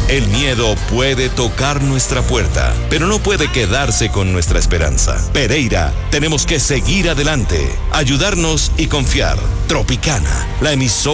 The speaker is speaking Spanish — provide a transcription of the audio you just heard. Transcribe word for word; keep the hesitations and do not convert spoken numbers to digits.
El miedo puede tocar nuestra puerta, pero no puede quedarse con nuestra esperanza. Pereira, tenemos que seguir adelante, ayudarnos y confiar. Tropicana, la emisora